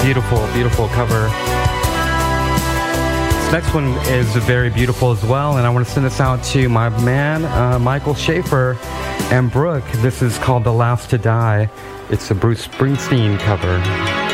Beautiful, beautiful cover. This next one is very beautiful as well, and I want to send this out to my man, Michael Schaefer and Brooke. This is called The Last to Die. It's a Bruce Springsteen cover.